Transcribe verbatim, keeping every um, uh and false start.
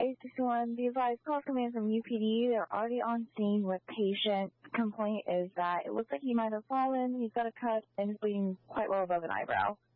eight six one, be advised, call coming in from U P D. They're already on scene with patient. Complaint is that it looks like he might have fallen. He's got a cut and is bleeding quite well above an eyebrow.